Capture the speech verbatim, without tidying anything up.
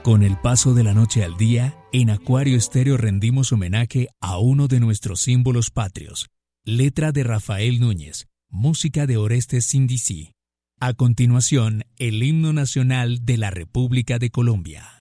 Con el paso de la noche al día, en Acuario Estéreo rendimos homenaje a uno de nuestros símbolos patrios. Letra de Rafael Núñez, música de Orestes Sindisi. A continuación, el himno nacional de la República de Colombia.